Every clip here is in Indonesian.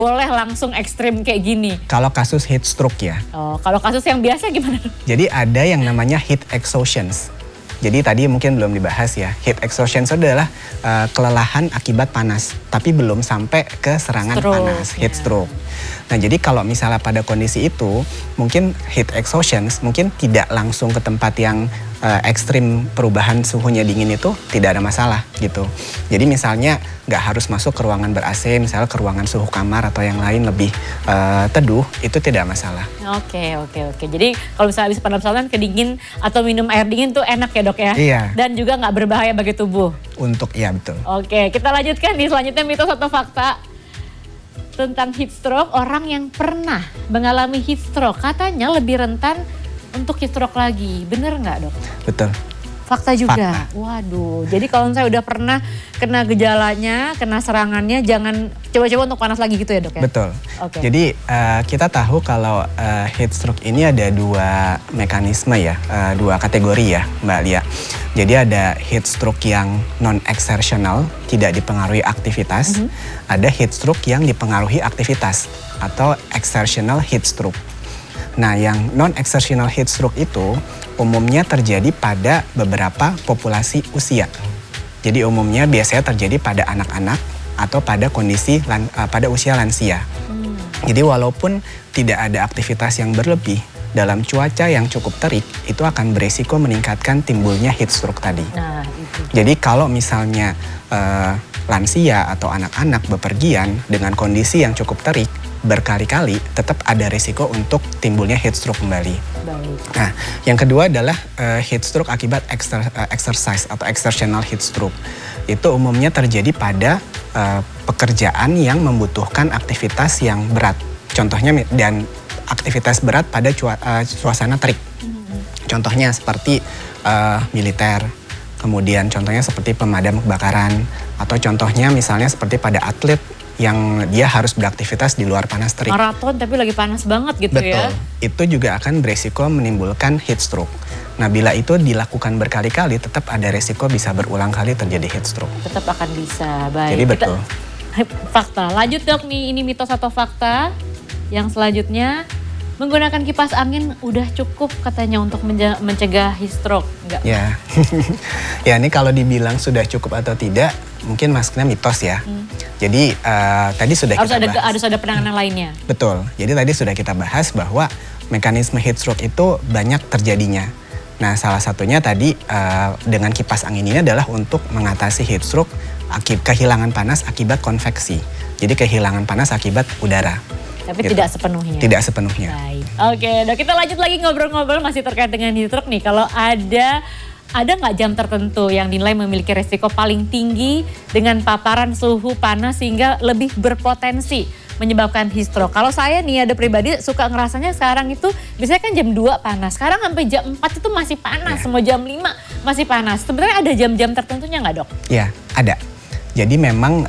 boleh langsung ekstrim kayak gini. Kalau kasus heat stroke ya. Oh, kalau kasus yang biasa gimana? Jadi ada yang namanya heat exhaustion. Jadi tadi mungkin belum dibahas ya. Heat exhaustion itu adalah kelelahan akibat panas, tapi belum sampai ke serangan panas, heat stroke. Nah, jadi kalau misalnya pada kondisi itu, mungkin heat exhaustion mungkin tidak langsung ke tempat yang ekstrim perubahan suhunya dingin itu tidak ada masalah gitu. Jadi misalnya nggak harus masuk ke ruangan ber-AC, misalnya ke ruangan suhu kamar atau yang lain lebih teduh, itu tidak masalah. Oke. Jadi kalau misalnya habis panas-panasan kedingin atau minum air dingin tuh enak ya dok ya? Iya. Dan juga nggak berbahaya bagi tubuh? Iya betul. Oke, kita lanjutkan nih selanjutnya mitos atau fakta tentang heat stroke. Orang yang pernah mengalami heat stroke katanya lebih rentan untuk heat stroke lagi. Bener nggak dok? Betul. Fakta juga? Fakta. Waduh, jadi kalau saya udah pernah kena gejalanya, kena serangannya, jangan coba-coba untuk panas lagi gitu ya dok ya? Betul. Okay. Jadi kita tahu kalau heat stroke ini ada dua mekanisme ya, dua kategori ya Mbak Lia. Jadi ada heat stroke yang non-exertional, tidak dipengaruhi aktivitas. Ada heat stroke yang dipengaruhi aktivitas atau exertional heat stroke. Nah, yang non-exertional heat stroke itu umumnya terjadi pada beberapa populasi usia. Jadi umumnya biasanya terjadi pada anak-anak atau pada kondisi pada usia lansia. Jadi walaupun tidak ada aktivitas yang berlebih, dalam cuaca yang cukup terik itu akan beresiko meningkatkan timbulnya heat stroke tadi. Nah, itu. Jadi kalau misalnya lansia atau anak-anak bepergian dengan kondisi yang cukup terik berkali-kali, tetap ada risiko untuk timbulnya heat stroke kembali. Baik. Nah, yang kedua adalah heat stroke akibat exercise atau exertional heat stroke. Itu umumnya terjadi pada pekerjaan yang membutuhkan aktivitas yang berat. Contohnya dan aktivitas berat pada suasana terik. Contohnya seperti militer, kemudian contohnya seperti pemadam kebakaran, atau contohnya misalnya seperti pada atlet yang dia harus beraktivitas di luar panas terik. Maraton tapi lagi panas banget gitu. Betul. Ya. Itu juga akan beresiko menimbulkan heat stroke. Nah, bila itu dilakukan berkali-kali, tetap ada resiko bisa berulang kali terjadi heat stroke. Tetap akan bisa, baik. Jadi betul. Fakta, lanjut dok nih, ini mitos atau fakta. Yang selanjutnya, menggunakan kipas angin udah cukup katanya untuk mencegah heat stroke. Enggak? Ya, ya ini kalau dibilang sudah cukup atau tidak, mungkin maksudnya mitos ya. Jadi tadi sudah kita bahas. Harus ada penanganan lainnya. Betul. Jadi tadi sudah kita bahas bahwa mekanisme heat stroke itu banyak terjadinya. Nah, salah satunya tadi dengan kipas angin ini adalah untuk mengatasi heat stroke kehilangan panas akibat konveksi. Jadi kehilangan panas akibat udara. Tapi gitu. Tidak sepenuhnya. Tidak sepenuhnya. Baik. Oke, dok, kita lanjut lagi ngobrol-ngobrol masih terkait dengan heat stroke nih. Kalau ada nggak jam tertentu yang dinilai memiliki resiko paling tinggi dengan paparan suhu panas sehingga lebih berpotensi menyebabkan heat stroke? Kalau saya nih ada pribadi suka ngerasanya sekarang itu biasanya kan jam 2 panas. Sekarang sampai jam 4 itu masih panas, semua jam 5 masih panas. Sebenarnya ada jam-jam tertentunya nggak dok? Iya, ada. Jadi memang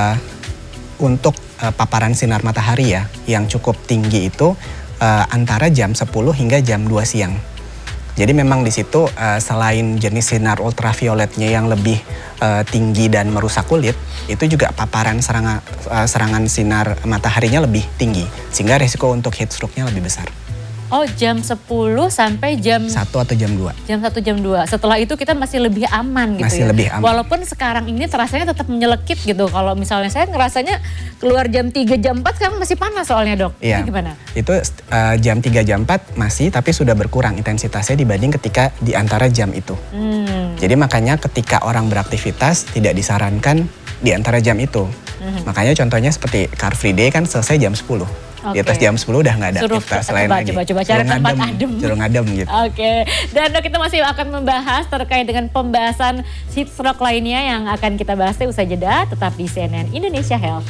untuk paparan sinar matahari ya yang cukup tinggi itu antara jam 10 hingga jam 2 siang. Jadi memang di situ selain jenis sinar ultravioletnya yang lebih tinggi dan merusak kulit, itu juga paparan serangan sinar mataharinya lebih tinggi. Sehingga risiko untuk heat stroke-nya lebih besar. Oh, jam 10 sampai jam 1 atau jam 2. Jam 1, jam 2. Setelah itu kita masih lebih aman gitu. Masih lebih aman. Walaupun sekarang ini terasanya tetap menyelekit gitu. Kalau misalnya saya ngerasanya keluar jam 3, jam 4 sekarang masih panas soalnya dok. Iya. Itu gimana? Itu jam 3, jam 4 masih, tapi sudah berkurang intensitasnya dibanding ketika di antara jam itu. Jadi makanya ketika orang beraktivitas tidak disarankan di antara jam itu. Makanya contohnya seperti Car Free Day kan selesai jam 10. Di atas jam 10 udah nggak ada aktivitas lain lagi. Coba cari tempat adem. Suruh ngadem gitu. Oke. Dan dok, kita masih akan membahas terkait dengan pembahasan heat stroke lainnya yang akan kita bahas usai jeda. Tetap di CNN Indonesia Health.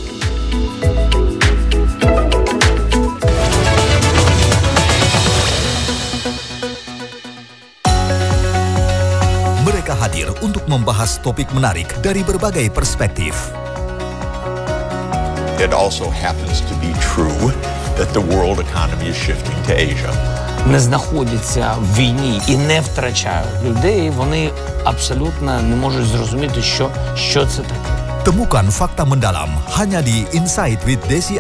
Mereka hadir untuk membahas topik menarik dari berbagai perspektif. It also happens to be true that the world economy is shifting to Asia. Не знаходяться в війні і не втрачають людей, вони абсолютно не можуть зрозуміти, що це таке. Temukan fakta mendalam hanya di Insight with Desi